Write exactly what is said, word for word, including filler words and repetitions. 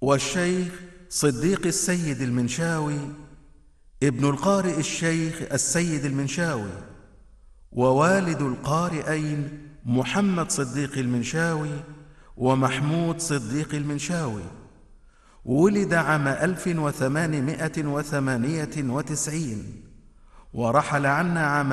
والشيخ صديق السيد المنشاوي ابن القارئ الشيخ السيد المنشاوي، ووالد القارئين محمد صديق المنشاوي ومحمود صديق المنشاوي. ولد عام ألف وثمانمائة وثمانية وتسعين ورحل عنا عام